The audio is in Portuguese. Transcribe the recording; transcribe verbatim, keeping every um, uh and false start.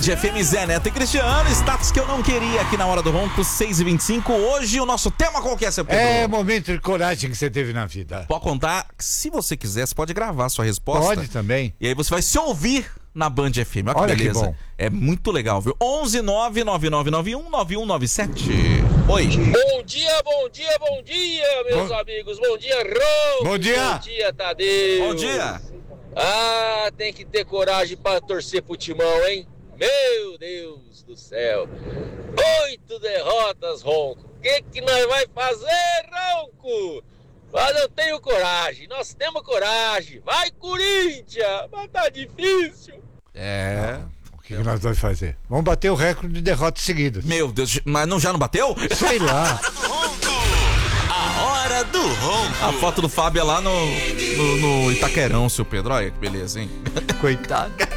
F M, Zé Neto e Cristiano, status que eu não queria aqui na Hora do Ronco, seis e vinte e cinco. Hoje o nosso tema qual que é, seu Pedro? É momento de coragem que você teve na vida. Pode contar, se você quiser, você pode gravar a sua resposta. Pode também. E aí você vai se ouvir na Band F M. Olha, Olha que beleza. que bom. É muito legal, viu? onze nove nove nove nove um nove um nove sete. Oi. Bom dia, bom dia, bom dia, meus Bom... amigos. Bom dia, Ron. Bom dia. Bom dia, Tadeu. Bom dia. Ah, tem que ter coragem pra torcer pro Timão, hein? Meu Deus do céu. Oito derrotas, Ronco. O que que nós vai fazer, Ronco? Mas eu tenho coragem. Nós temos coragem. Vai, Corinthians. Mas tá difícil. É... O que, que nós vamos fazer? Vamos bater o recorde de derrotas seguidas. Meu Deus, mas não, já não bateu? Sei lá. A Hora do Ronco. A foto do Fábio é lá no, no, no Itaquerão, seu Pedro. Olha que beleza, hein? Coitado.